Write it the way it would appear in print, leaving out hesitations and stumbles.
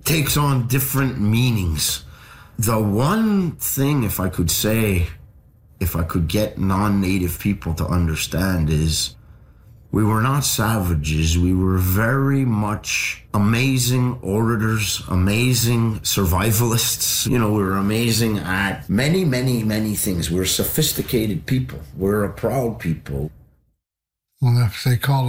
takes on different meanings. The one thing, if I could say, if I could get non-native people to understand, is we were not savages. We were very much amazing orators, amazing survivalists. You know, we were amazing at many, many, many things. We're sophisticated people. We're a proud people. Well, if they call